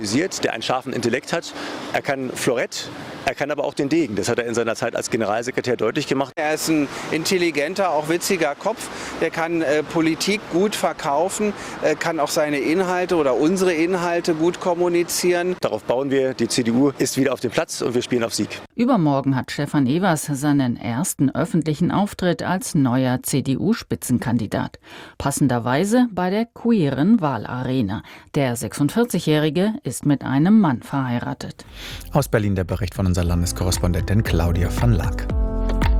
Der einen scharfen Intellekt hat. Er kann Florett, er kann aber auch den Degen. Das hat er in seiner Zeit als Generalsekretär deutlich gemacht. Er ist ein intelligenter, auch witziger Kopf. Der kann Politik gut verkaufen, kann auch seine Inhalte oder unsere Inhalte gut kommunizieren. Darauf bauen wir. Die CDU ist wieder auf dem Platz und wir spielen auf Sieg. Übermorgen hat Stefan Evers seinen ersten öffentlichen Auftritt als neuer CDU-Spitzenkandidat. Passenderweise bei der queeren Wahlarena. Der 46-Jährige ist mit einem Mann verheiratet. Aus Berlin der Bericht von unserer Landeskorrespondentin Claudia van Laak.